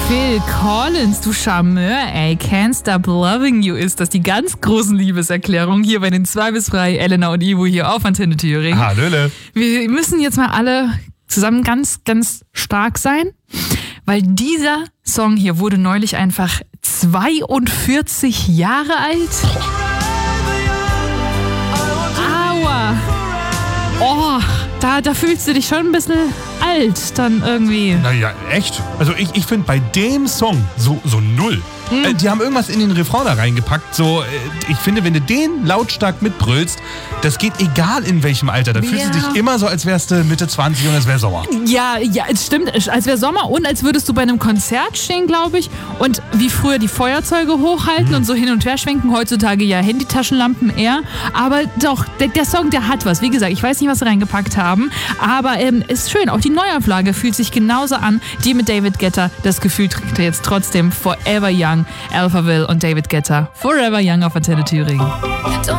Phil Collins, du Charmeur, ey. Can't Stop Loving You ist das, die ganz großen Liebeserklärungen hier bei den 2 bis 3, Elena und Ivo hier auf Antenne Thüringen. Hallöle. Wir müssen jetzt mal alle zusammen ganz, ganz stark sein, weil dieser Song hier wurde neulich einfach 42 Jahre alt. Aua. Oh, da fühlst du dich schon ein bisschen alt dann irgendwie. Naja, echt? Also ich finde bei dem Song so null. Die haben irgendwas in den Refrain da reingepackt. So, ich finde, wenn du den lautstark mitbrüllst, das geht egal in welchem Alter. Da fühlst du dich immer so, als wärst du Mitte 20 und es wäre Sommer. Ja, es stimmt. Als wäre Sommer und als würdest du bei einem Konzert stehen, glaube ich. Und wie früher die Feuerzeuge hochhalten und so hin und her schwenken. Heutzutage ja Handytaschenlampen eher. Aber doch, der Song, der hat was. Wie gesagt, ich weiß nicht, was sie reingepackt haben. Aber ist schön. Auch die Neuauflage fühlt sich genauso an. Die mit David Guetta. Das Gefühl trägt er jetzt trotzdem Forever Young. Alphaville und David Guetta. Forever Young auf Antenne Thüringen.